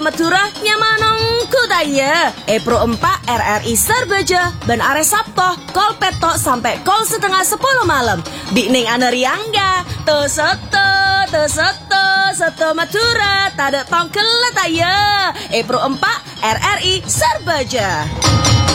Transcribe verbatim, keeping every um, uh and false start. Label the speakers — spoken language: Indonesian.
Speaker 1: Matura nyamanong kudaya Epro empat R R I Serbeja Ben are Sabtoh Kol petok sampai kol setengah sepuluh malam Bikning aneriangga To soto To soto Soto Matura Tada tongkel letaya Epro empat R R I Serbeja.